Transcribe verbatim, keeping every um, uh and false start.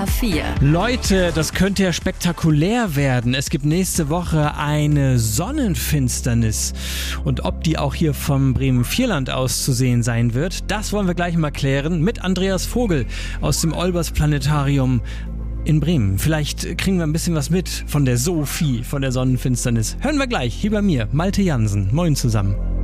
vier. Leute, das könnte ja spektakulär werden. Es gibt nächste Woche eine Sonnenfinsternis. Und ob die auch hier vom Bremen-Vierland aus zu sehen sein wird, das wollen wir gleich mal klären mit Andreas Vogel aus dem Olbers Planetarium in Bremen. Vielleicht kriegen wir ein bisschen was mit von der Sophie, von der Sonnenfinsternis. Hören wir gleich hier bei mir, Malte Jansen. Moin zusammen.